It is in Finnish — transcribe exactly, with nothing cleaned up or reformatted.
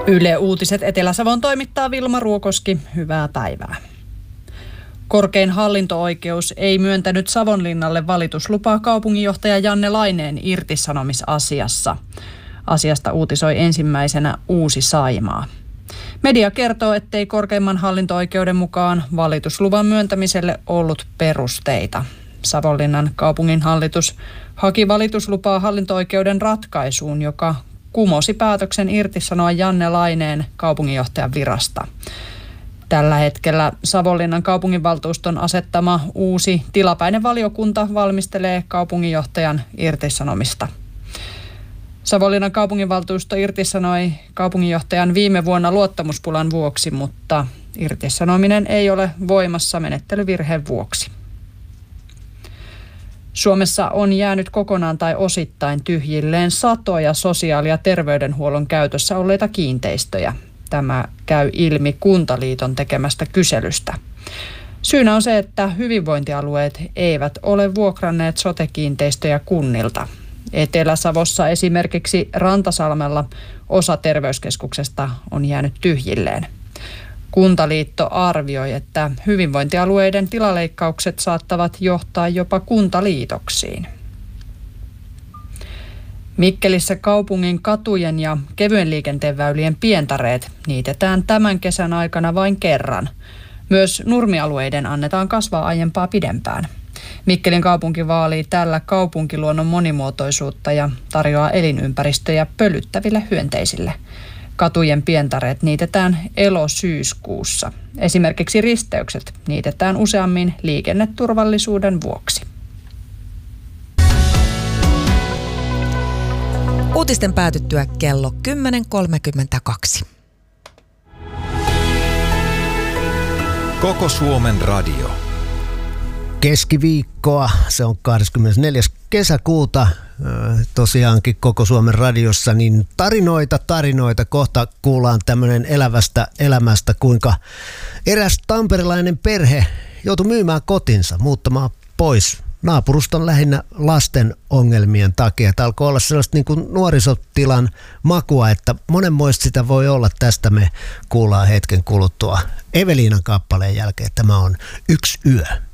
Yle Uutiset Etelä-Savon toimittaa Vilma Ruokoski. Hyvää päivää. Korkein hallinto-oikeus ei myöntänyt Savonlinnalle valituslupaa kaupunginjohtaja Janne Laineen irtisanomisasiassa. Asiasta uutisoi ensimmäisenä Uusi Saimaa. Media kertoo, ettei korkeimman hallinto-oikeuden mukaan valitusluvan myöntämiselle ollut perusteita. Savonlinnan kaupunginhallitus haki valituslupaa hallinto-oikeuden ratkaisuun, joka kumosi päätöksen irtisanoa Janne Laineen kaupunginjohtajan virasta. Tällä hetkellä Savonlinnan kaupunginvaltuuston asettama uusi tilapäinen valiokunta valmistelee kaupunginjohtajan irtisanomista. Savonlinnan kaupunginvaltuusto irtisanoi kaupunginjohtajan viime vuonna luottamuspulan vuoksi, mutta irtisanominen ei ole voimassa menettelyvirheen vuoksi. Suomessa on jäänyt kokonaan tai osittain tyhjilleen satoja sosiaali- ja terveydenhuollon käytössä olleita kiinteistöjä. Tämä käy ilmi Kuntaliiton tekemästä kyselystä. Syynä on se, että hyvinvointialueet eivät ole vuokranneet sote-kiinteistöjä kunnilta. Etelä-Savossa esimerkiksi Rantasalmella osa terveyskeskuksesta on jäänyt tyhjilleen. Kuntaliitto arvioi, että hyvinvointialueiden tilaleikkaukset saattavat johtaa jopa kuntaliitoksiin. Mikkelissä kaupungin katujen ja kevyen liikenteen väylien pientareet niitetään tämän kesän aikana vain kerran. Myös nurmialueiden annetaan kasvaa aiempaa pidempään. Mikkelin kaupunki vaalii tällä kaupunkiluonnon monimuotoisuutta ja tarjoaa elinympäristöjä pölyttäville hyönteisille. Katujen pientareet niitetään elo-syyskuussa. Esimerkiksi risteykset niitetään useammin liikenneturvallisuuden vuoksi. Uutisten päätyttyä kello kymmenen kolmekymmentäkaksi. Koko Suomen radio. Keskiviikkoa, se on kahdeskymmenesneljäs kesäkuuta, tosiaankin Koko Suomen radiossa, niin tarinoita, tarinoita. Kohta kuullaan tämmöinen elävästä elämästä, kuinka eräs tamperilainen perhe joutui myymään kotinsa, muuttamaan pois naapuruston lähinnä lasten ongelmien takia. Tämä alkoi olla sellaista niin kuin nuorisotilan makua, että monenmoista sitä voi olla. Tästä me kuullaan hetken kuluttua Eveliinan kappaleen jälkeen. Tämä on Yksi yö.